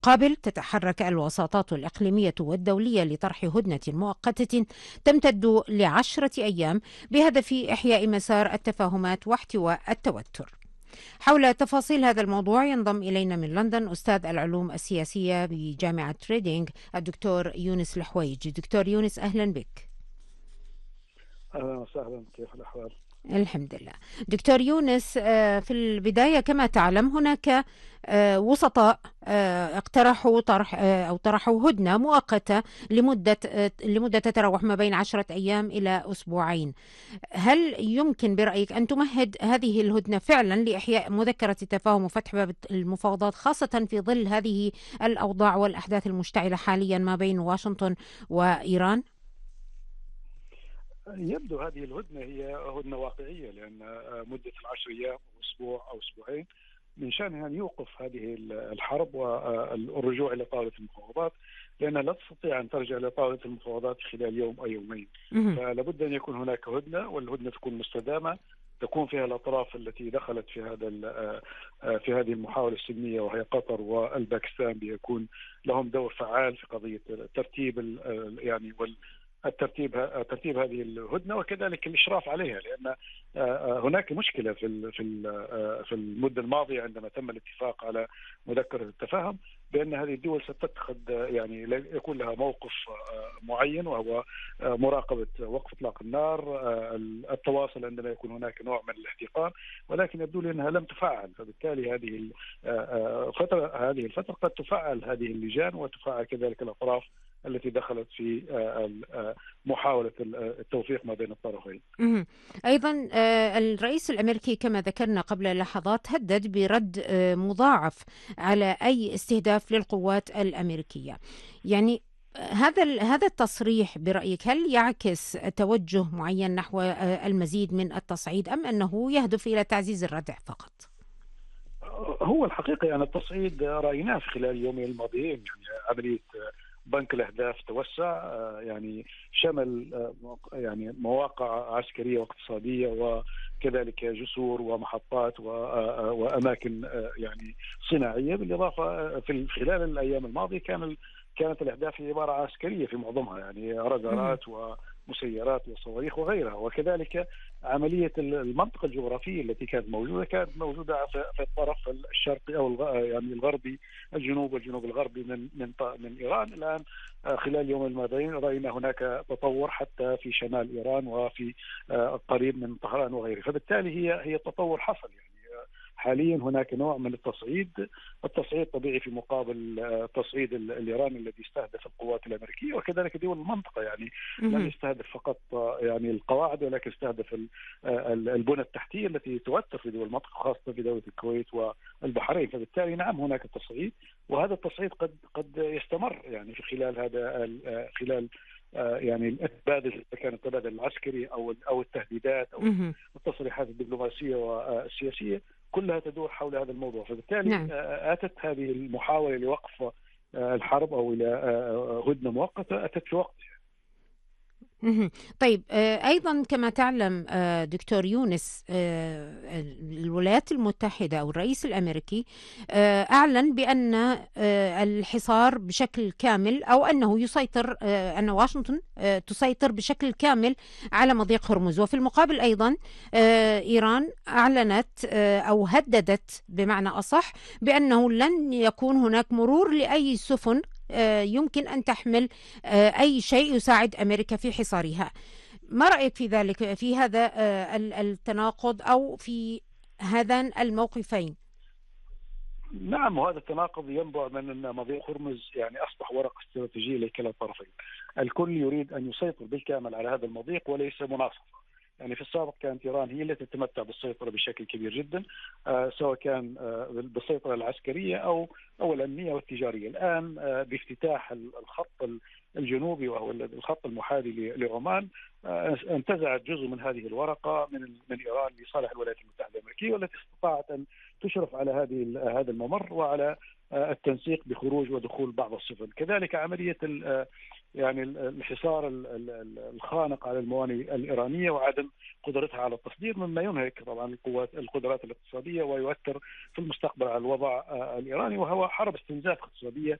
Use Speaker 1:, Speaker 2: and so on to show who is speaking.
Speaker 1: المقابل تتحرك الوساطات الإقليمية والدولية لطرح هدنة مؤقتة تمتد ل10 أيام بهدف إحياء مسار التفاهمات واحتواء التوتر. حول تفاصيل هذا الموضوع ينضم إلينا من لندن أستاذ العلوم السياسية بجامعة ريدينغ الدكتور يونس الحويج. دكتور يونس، أهلا بك.
Speaker 2: أهلا وسهلا، كيف الأحوال؟
Speaker 1: الحمد لله. دكتور يونس، في البداية كما تعلم هناك وسطاء اقترحوا طرح أو طرحوا هدنة مؤقتة لمدة تتراوح ما بين 10 أيام إلى أسبوعين. هل يمكن برأيك أن تمهد هذه الهدنة فعلا لإحياء مذكرة التفاهم وفتح باب المفاوضات، خاصة في ظل هذه الأوضاع والأحداث المشتعلة حاليا ما بين واشنطن وإيران؟
Speaker 2: يبدو هذه الهدنة هي هدنة واقعية، لأن مدة 10 أيام أو أسبوع أو أسبوعين من شأنها أن يوقف هذه الحرب والرجوع إلى طاولة المفاوضات، لأنها لا تستطيع أن ترجع إلى طاولة المفاوضات خلال يوم أو يومين. فلا بد أن يكون هناك هدنة، والهدنة تكون مستدامة، تكون فيها الأطراف التي دخلت في هذه المحاولة السلمية، وهي قطر والباكستان، بيكون لهم دور فعال في قضية ترتيب يعني ترتيب هذه الهدنة، وكذلك الإشراف عليها، لأن هناك مشكلة في المدة الماضية عندما تم الاتفاق على مذكرة التفاهم، بأن هذه الدول ستتخذ يعني يكون لها موقف معين، وهو مراقبة وقف إطلاق النار، التواصل عندما يكون هناك نوع من الاحتقان، ولكن يبدو لي أنها لم تفعل. فبالتالي هذه الفترة قد تفعل هذه اللجان، وتفعل كذلك الأطراف التي دخلت في محاولة التوفيق ما بين الطرفين.
Speaker 1: أيضا الرئيس الأمريكي كما ذكرنا قبل لحظات هدد برد مضاعف على أي استهداف للقوات الأمريكية. يعني هذا التصريح برأيك هل يعكس توجه معين نحو المزيد من التصعيد، أم أنه يهدف إلى تعزيز الردع فقط؟
Speaker 2: هو الحقيقة يعني التصعيد رأيناه في خلال اليومين الماضيين، يعني عملية بنك الأهداف توسع، يعني شمل يعني مواقع عسكرية واقتصادية، وكذلك جسور ومحطات وأماكن يعني صناعية. بالإضافة في خلال الأيام الماضية كانت الأهداف عبارة عسكرية في معظمها، يعني رادارات ومسيرات وصواريخ وغيرها، وكذلك عملية المنطقة الجغرافية التي كانت موجودة في الطرف الشرقي أو يعني الغربي، والجنوب الغربي من إيران. الآن خلال اليوم الماضيين رأينا هناك تطور حتى في شمال إيران وفي قريب من طهران وغيره. فبالتالي هي تطور حصل. يعني حاليا هناك نوع من التصعيد طبيعي في مقابل التصعيد الإيراني الذي استهدف القوات الأمريكية وكذلك دول المنطقة. يعني لم يستهدف فقط يعني القواعد، ولكن استهدف البنى التحتية التي تؤثر في دول المنطقة، خاصة في دولة الكويت والبحرين. فبالتالي نعم هناك تصعيد، وهذا التصعيد قد يستمر يعني في خلال يعني التبادل، كان التبادل العسكري او التهديدات او التصريحات الدبلوماسيه والسياسيه كلها تدور حول هذا الموضوع. فبالتالي اتت هذه المحاوله لوقف الحرب او الى هدنه مؤقته اتت في وقت.
Speaker 1: طيب، أيضا كما تعلم دكتور يونس، الولايات المتحدة أو الرئيس الأمريكي أعلن بأن الحصار بشكل كامل، أو أنه يسيطر، أن واشنطن تسيطر بشكل كامل على مضيق هرمز. وفي المقابل أيضا إيران أعلنت أو هددت بمعنى أصح بأنه لن يكون هناك مرور لأي سفن يمكن أن تحمل أي شيء يساعد أمريكا في حصارها. ما رأيك في ذلك، في هذا التناقض أو في هذان الموقفين؟
Speaker 2: نعم، وهذا التناقض ينبع من أن مضيق هرمز يعني أصبح ورقة استراتيجية لكلا الطرفين. الكل يريد أن يسيطر بالكامل على هذا المضيق وليس مناصفة. يعني في السابق كانت إيران هي التي تتمتع بالسيطرة بشكل كبير جدا، سواء كان بالسيطرة العسكرية أو الأمنية والتجارية. الآن بافتتاح الخط الجنوبي وهو الخط المحاذي لعمان، انتزعت جزء من هذه الورقة من إيران لصالح الولايات المتحدة الأمريكية، والتي استطاعت أن تشرف على هذا الممر وعلى التنسيق بخروج ودخول بعض السفن. كذلك عملية يعني الحصار الخانق على الموانئ الإيرانية وعدم قدرتها على التصدير، مما ينهك طبعا القدرات الاقتصادية ويؤثر في المستقبل على الوضع الإيراني، وهو حرب استنزاف اقتصادية